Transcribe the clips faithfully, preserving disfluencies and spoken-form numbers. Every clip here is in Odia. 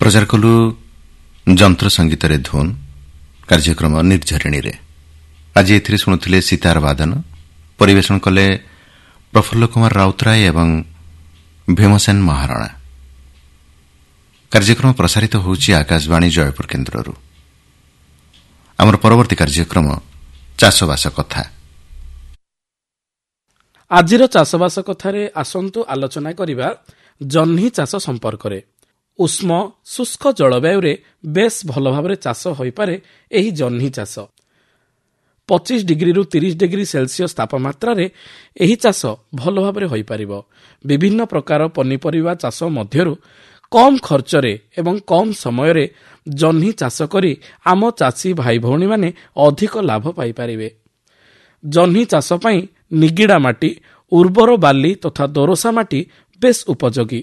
ପ୍ରଚାର କଲୁ ଯନ୍ତ୍ର ସଙ୍ଗୀତରେ ଧୁନ୍ କାର୍ଯ୍ୟକ୍ରମ ନିର୍ଝରିଣୀରେ। ଆଜି ଏଥିରେ ଶୁଣୁଥିଲେ ସିତାର ବାଦନ, ପରିବେଷଣ କଲେ ପ୍ରଫୁଲ୍ଲ କୁମାର ରାଉତରାୟ ଏବଂ ଭୀମସେନ ମହାରଣା। କାର୍ଯ୍ୟକ୍ରମ ପ୍ରସାରିତ ହେଉଛି ଆକାଶବାଣୀ ଜୟପୁର କେନ୍ଦ୍ରରୁ। ଆମର ପରବର୍ତ୍ତୀ କାର୍ଯ୍ୟକ୍ରମ ଚାଷବାସ କଥା। ଆଜିର ଚାଷବାସ କଥାରେ ଆସନ୍ତୁ ଆଲୋଚନା କରିବା ଜହ୍ନି ଚାଷ ସମ୍ପର୍କରେ। ଉଷ୍ମ ଶୁଷ୍କ ଜଳବାୟୁରେ ବେଶ୍ ଭଲ ଭାବରେ ଚାଷ ହୋଇପାରେ ଏହି ଜହ୍ନି ଚାଷ। ପଚିଶ ଡିଗ୍ରୀରୁ ତିରିଶ ଡିଗ୍ରୀ ସେଲସିୟସ୍ ତାପମାତ୍ରାରେ ଏହି ଚାଷ ଭଲ ଭାବରେ ହୋଇପାରିବ। ବିଭିନ୍ନ ପ୍ରକାର ପନିପରିବା ଚାଷ ମଧ୍ୟରୁ କମ୍ ଖର୍ଚ୍ଚରେ ଏବଂ କମ୍ ସମୟରେ ଜହ୍ନି ଚାଷ କରି ଆମ ଚାଷୀ ଭାଇ ଭଉଣୀମାନେ ଅଧିକ ଲାଭ ପାଇପାରିବେ। ଜହ୍ନି ଚାଷ ପାଇଁ ନିଗିଡ଼ା ମାଟି, ଉର୍ବର ବାଲି ତଥା ଦୋରସା ମାଟି ବେଶ୍ ଉପଯୋଗୀ।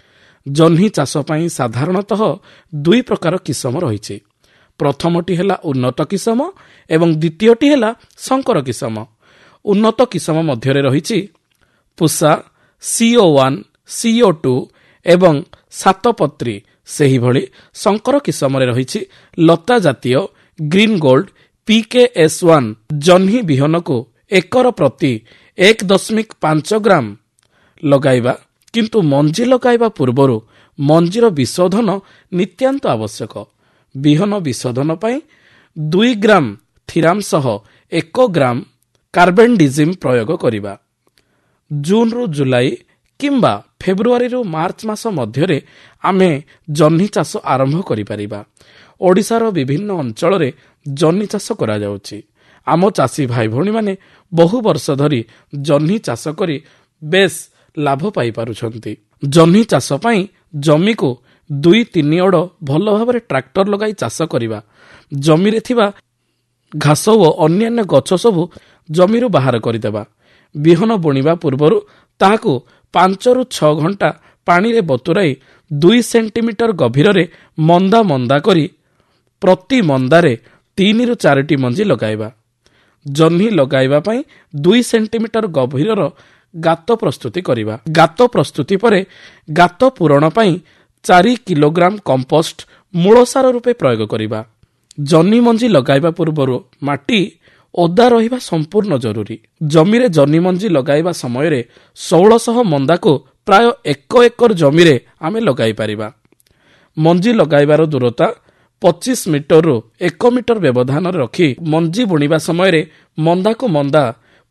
ଜହ୍ନି ଚାଷ ପାଇଁ ସାଧାରଣତଃ ଦୁଇ ପ୍ରକାର କିସମ ରହିଛି। ପ୍ରଥମଟି ହେଲା ଉନ୍ନତ କିସମ ଏବଂ ଦ୍ୱିତୀୟଟି ହେଲା ଶଙ୍କର କିସମ। ଉନ୍ନତ କିସମ ମଧ୍ୟରେ ରହିଛି Pusa, co one, co two ଏବଂ ସାତପତ୍ରୀ। ସେହିଭଳି ଶଙ୍କର କିସମରେ ରହିଛି ଲତା ଜାତୀୟ, green gold, PK S one. ଜହ୍ନି ବିହନକୁ ଏକର ପ୍ରତି ଏକ ଦଶମିକ ପାଞ୍ଚ ଗ୍ରାମ ଲଗାଇବା, କିନ୍ତୁ ମଞ୍ଜି ଲଗାଇବା ପୂର୍ବରୁ ମଞ୍ଜିର ବିଶୋଧନ ନିତ୍ୟାନ୍ତ ଆବଶ୍ୟକ। ବିହନ ବିଶୋଧନ ପାଇଁ ଦୁଇ ଗ୍ରାମ ଥିରାମ୍ ସହ ଏକ ଗ୍ରାମ କାର୍ବେଣ୍ଡିଜିମ୍ ପ୍ରୟୋଗ କରିବା। ଜୁନରୁ ଜୁଲାଇ କିମ୍ବା ଫେବୃଆରୀରୁ ମାର୍ଚ୍ଚ ମାସ ମଧ୍ୟରେ ଆମେ ଜହ୍ନି ଚାଷ ଆରମ୍ଭ କରିପାରିବା। ଓଡ଼ିଶାର ବିଭିନ୍ନ ଅଞ୍ଚଳରେ ଜହ୍ନି ଚାଷ କରାଯାଉଛି। ଆମ ଚାଷୀ ଭାଇ ଭଉଣୀମାନେ ବହୁ ବର୍ଷ ଧରି ଜହ୍ନି ଚାଷ କରି ବେଶ୍ ଲାଭ ପାଇପାରୁଛନ୍ତି। ଜହ୍ନି ଚାଷ ପାଇଁ ଜମିକୁ ଦୁଇ ତିନି ଅଡ଼ ଭଲ ଭାବରେ ଟ୍ରାକ୍ଟର ଲଗାଇ ଚାଷ କରିବା। ଜମିରେ ଥିବା ଘାସ ଓ ଅନ୍ୟାନ୍ୟ ଗଛ ସବୁ ଜମିରୁ ବାହାର କରିଦେବା। ବିହନ ବୁଣିବା ପୂର୍ବରୁ ତାହାକୁ ପାଞ୍ଚରୁ ଛଅ ଘଣ୍ଟା ପାଣିରେ ବତୁରାଇ ଦୁଇ ସେଣ୍ଟିମିଟର ଗଭୀରରେ ମନ୍ଦା ମନ୍ଦା କରି ପ୍ରତି ମନ୍ଦାରେ ତିନିରୁ ଚାରିଟି ମଞ୍ଜି ଲଗାଇବା। ଜହ୍ନି ଲଗାଇବା ପାଇଁ ଦୁଇ ସେଣ୍ଟିମିଟର ଗଭୀରର ଗାତ ପ୍ରସ୍ତୁତି କରିବା। ଗାତ ପ୍ରସ୍ତୁତି ପରେ ଗାତ ପୂରଣ ପାଇଁ ଚାରି କିଲୋଗ୍ରାମ କମ୍ପୋଷ୍ଟ ମୂଳସାର ରୂପେ ପ୍ରୟୋଗ କରିବା। ଜହ୍ନି ମଞ୍ଜି ଲଗାଇବା ପୂର୍ବରୁ ମାଟି ଓଦା ରହିବା ସମ୍ପୂର୍ଣ୍ଣ ଜରୁରୀ। ଜମିରେ ଜହ୍ନି ମଞ୍ଜି ଲଗାଇବା ସମୟରେ ଷୋଳଶହ ମନ୍ଦାକୁ ପ୍ରାୟ ଏକ ଏକର ଜମିରେ ଆମେ ଲଗାଇ ପାରିବା। ମଞ୍ଜି ଲଗାଇବାର ଦୂରତା ପଚିଶ ମିଟରରୁ ଏକ ମିଟର ବ୍ୟବଧାନରେ ରଖି ମଞ୍ଜି ବୁଣିବା ସମୟରେ ମନ୍ଦାକୁ ମନ୍ଦା